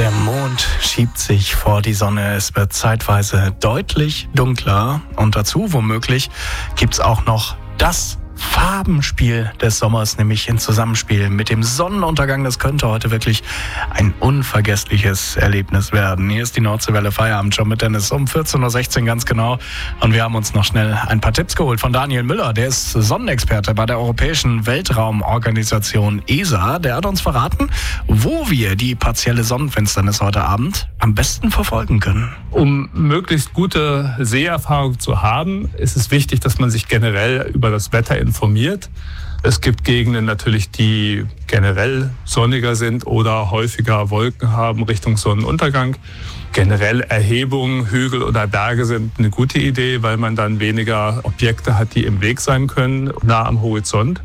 Der Mond schiebt sich vor die Sonne. Es wird zeitweise deutlich dunkler. Und dazu womöglich gibt's auch noch das Farbenspiel des Sommers, nämlich im Zusammenspiel mit dem Sonnenuntergang. Das könnte heute wirklich ein unvergessliches Erlebnis werden. Hier ist die Nordseewelle Feierabend schon mit Dennis um 14.16 Uhr ganz genau. Und wir haben uns noch schnell ein paar Tipps geholt von Daniel Müller. Der ist Sonnenexperte bei der Europäischen Weltraumorganisation ESA. Der hat uns verraten, wo wir die partielle Sonnenfinsternis heute Abend am besten verfolgen können. Um möglichst gute Seherfahrung zu haben, ist es wichtig, dass man sich generell über das Wetter informiert. Es gibt Gegenden natürlich, die generell sonniger sind oder häufiger Wolken haben Richtung Sonnenuntergang. Generell Erhebungen, Hügel oder Berge sind eine gute Idee, weil man dann weniger Objekte hat, die im Weg sein können, nah am Horizont.